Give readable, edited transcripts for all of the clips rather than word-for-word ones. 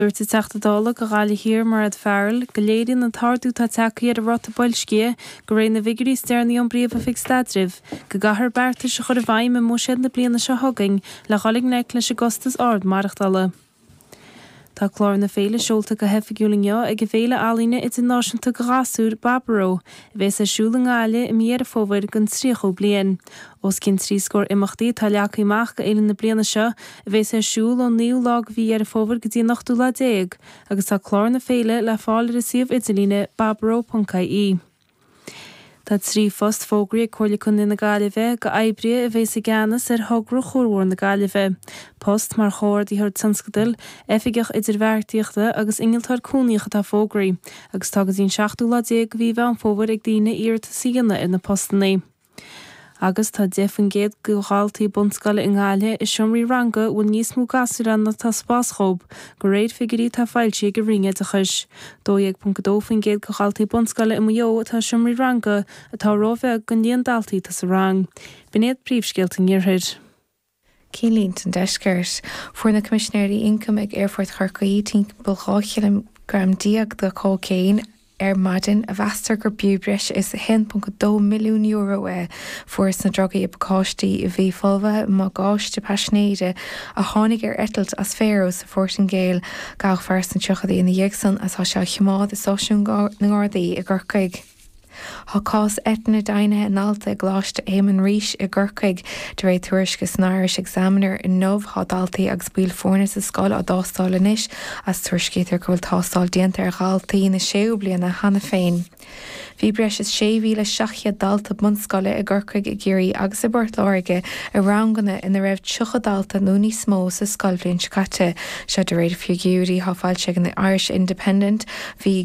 Dúirt sa teachtadála go gála hir mar ad fearil, go léiríonn na tartú tá tacaí ar a rota bailscé go raibh na vigarí stearnaí an bríomh a fig stadribh, go gahar bearta se chur a bhaim a múisiad na bliana se thugaing le cholig neic leis a gostas ard marachtála. Tá chlár na féile seolta go hefigiúlineo ag féile alíne internaisiúnta go gasúr Barbaro, bheits a siúla ngáile i miar a fóbhair gon tríochó blian. Os cin trí scór imachtaí tá leacaí meach go éileann na bliana seo, bheits a siúl ó níl lag bhí ar a fóbhair go dtí nachtú le 10, agus tá chlár na féile le fáil ar a siomh idirlíne barbaro.ie. Tá trí fost fógraí chuirla chun na Gaillimhe go aibrí a bheits a gceannas ar thugru chóirhór na Gaillimhe. Post mar chóir dí thir tionscadal, efigech idirmheartaíochta agus ingialtar cúnaíocha tá fógraí, agus tá go dtíon 7 le 10 go bhí bheith an fóbhair ag daoine iarta síganna ina postannaí. Agus tá defan géad go gáiltaí bunscoile in Gáile is siomraí ranga bhfuil níos mú gasúran na tá spáschob, go réad figurí tá fáilte go ringe a chus. Dóag puncadófin géad go gáiltaí bunscoile i mó tá siomraí ranga atá róbheith go níon daltaí tá sa rang. B'inéad príomhscéalt an gghearthaid. Cílínt an deisgeirt fuair na Coimisinéirí Income ag Airfort Chorcaí timpeall 2 kg diaag de cócéin maidin a bheastar gur bubris is 1.2 milliún euro fuair na drogaí a bacáistí i bhí fáilbhe má gáiste pasnéide a tháinig ar etalt as féros sa Fortin Gael gach fears na tuchadaí ina dhéagsan as tá se chiamád is sóisiún na Gardaí i gCorcaig. Tá cás etna daine in alta gláiste éman ríis i gCorcaig de réid tuairisce Irish Examiner in nómh hádaltaí agus bíl fórna sa scáil a dástáil inis as tuairiscétar go bhfuil tástáil déanta ar gáiltaí na séú bliana hana féin. Bhí breis is 6,700 dalta bunscoile i gCorcaig i ggéirí agus i bord láirge i ranganna ina raibh tuchadalta nó níos mó sa scoilblionn scate se de réid fiúgiúí háfáilte an Irish Independent bhí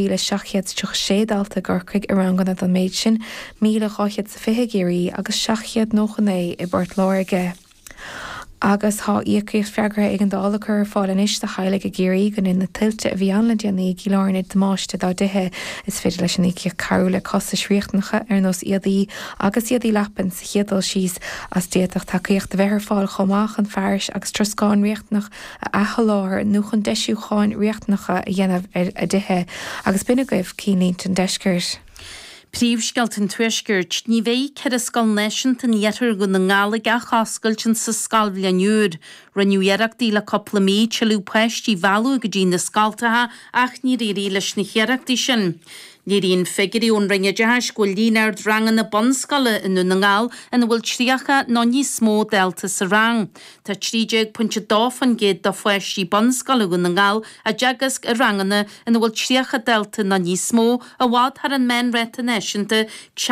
7,700 dalta gCorcaig i ranganna don méid sin 1,850 géirí agus 700 nóchané i bord láirge. Agus há íochríocht freagra ag an dálachar fáil inis de heilig a géirí gan in na tiltte a bhí anla déanaí giláirna demáiste dá dithe is féidir leis an íce carúla costa sríochtnacha ar nos iadaí agus iadaí lepan sa chiadal síos as déadach takeíocht bheithir fáil chomach an fearis agus troscáin riachtnach a achaláir nuchan deisiúcháin riachtnacha a dhéanamh a dithe agus bina goibh cílínt an deisgeirt. Príomhsceilt an tuaisgeirt ní bheith cead a scoil neisiant an dhéatar go na ngála ga chascailt sa scalbhleanúr. Raniuireachtaí le coppla míid se lú poisttí bhealú go dtí na scaltatha ach ní réirí leis na chéireachtaí sin. Níríon figurí ón rinne deis go líonard rangan na bonscoile in na ngáil ina bhfuil tríocha ná níos mó delta sa rang. Tá 3.2 géad do foiisttí bonscoile go na ngáil a deagas a ranganna ina bhfuil tríocha delta ná níos mó a bhád ar an men reta neisianta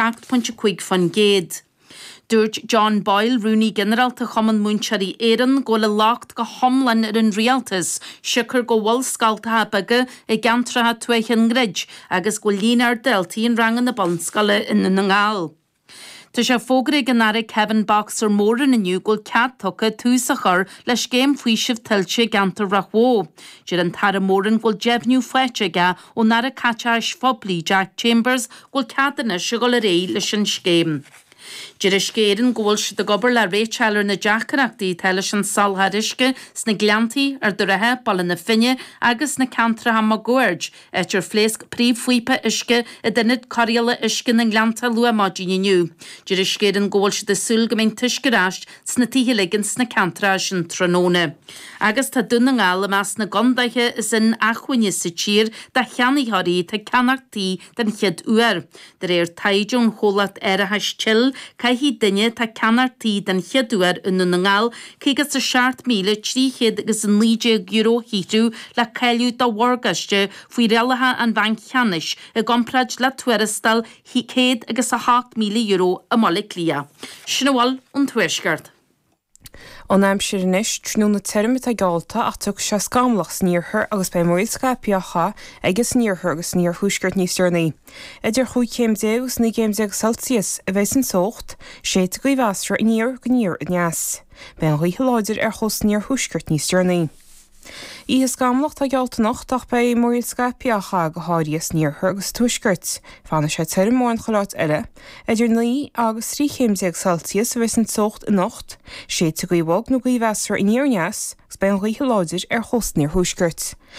7.5 géad. Dúirt John Boyle Rooney generalta choman múnsearí éan go le lácht go homlan ar an rialtas, sicar go bhfuil scaltatha baga i gantratha tuaichan grid agus go líonar deltaí an rangan na bonscoile in na ngáil. Tá sé fógraí gannára Kevin Boxer mórin iniu go cead tucha túsachar leis céim faoisih tiltte gantar rachó. Dir an tar mórin go jebniú foiite ga ó nara cateis foblí Jack Chambers go ceadanna se go le ré leis an scéim. Dir is céireann ghfuil si do gobar le réitealar na deachtarachtaí teile an saltharisce sna gleantaí ar do rathe balla na finne agus na cantratha má gcuirt, éitir phléasc príomhfuipe isce i duine coriala isce na gleanta lua mádíniu. Dir is céireann ghfuil si de súil go mbeidh tuisceráist sna tithe ligan sna cantra sin tróna. Agus tá duna ngála meas na gondaithe is in achhuine sa tír de cheannaíthirí tá ceannachtaí den chiad uair. De réir taidiún cholacht ar a haistil caihí duine tá ceannartaí den chiadúar in na ngáil cígus a 7,300 agus an 9 euro híú le ceiliú do wargaiste faoi réalathe an bhain cheannis i gompraid le tuarastal 100 agus a 8,000 euro a mala clia. Sinabháil an tuaisgart. An aimsir inis trú na termit a gáilta ach tug se scamlach sníorthar agus be móil scapiacha agus sníorthar agus sníor thuisgurt níos dearnaí. Idir chuig céim dégus na céim déag Celsius a bheits an sócht, sé go bhheastra níor go níor i neas. Ben chuí láidir ar chus sníor thuisgurt níos dearnaí. Í is gamlacht a gealtanacht ach bei mórsca peacha go háíos níorthir agus tuisgurt, fanna sé tuir mór an choláit eile, idir 9 agus 3 Celsius bheits an socht in nacht, sé go bhog nó go bhheasar in níorneas, gus ben an ríthe láidir ar chosníor thuisgurt.